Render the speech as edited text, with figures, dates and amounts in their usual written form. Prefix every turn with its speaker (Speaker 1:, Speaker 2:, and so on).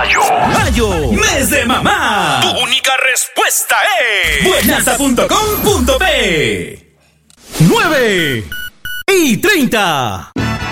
Speaker 1: Mayo, mes de mamá.
Speaker 2: Tu única respuesta es
Speaker 1: Buenasa.com.p 9:30.